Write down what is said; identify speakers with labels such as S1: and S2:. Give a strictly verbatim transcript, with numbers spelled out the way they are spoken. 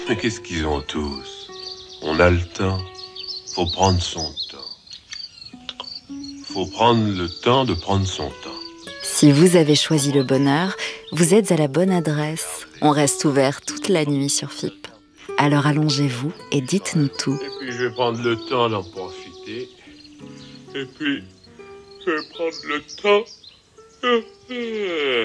S1: Mais qu'est-ce qu'ils ont tous? On a le temps. Faut prendre son temps. Faut prendre le temps de prendre son temps.
S2: Si vous avez choisi le bonheur, vous êtes à la bonne adresse. On reste ouvert toute la nuit sur F I P. Alors allongez-vous et dites-nous tout.
S1: Et puis je vais prendre le temps d'en profiter. Et puis je vais prendre le temps.